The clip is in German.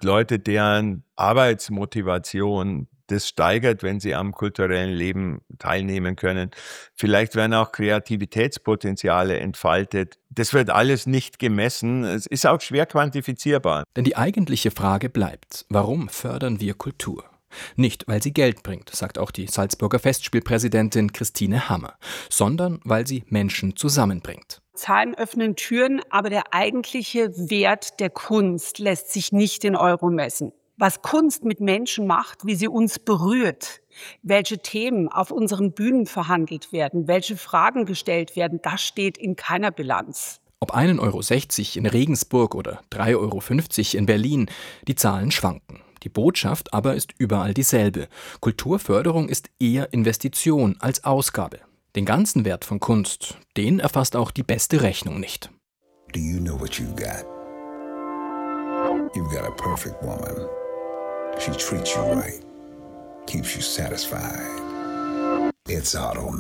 gibt Leute, deren Arbeitsmotivation das steigert, wenn sie am kulturellen Leben teilnehmen können. Vielleicht werden auch Kreativitätspotenziale entfaltet. Das wird alles nicht gemessen. Es ist auch schwer quantifizierbar. Denn die eigentliche Frage bleibt: Warum fördern wir Kultur? Nicht, weil sie Geld bringt, sagt auch die Salzburger Festspielpräsidentin Christine Hammer, sondern weil sie Menschen zusammenbringt. Zahlen öffnen Türen, aber der eigentliche Wert der Kunst lässt sich nicht in Euro messen. Was Kunst mit Menschen macht, wie sie uns berührt, welche Themen auf unseren Bühnen verhandelt werden, welche Fragen gestellt werden, das steht in keiner Bilanz. Ob 1,60 € in Regensburg oder 3,50 € in Berlin, die Zahlen schwanken. Die Botschaft aber ist überall dieselbe. Kulturförderung ist eher Investition als Ausgabe. Den ganzen Wert von Kunst, den erfasst auch die beste Rechnung nicht. Do you know what you've got? You've got a perfect woman. She treats you right, keeps you satisfied. It's Automatic.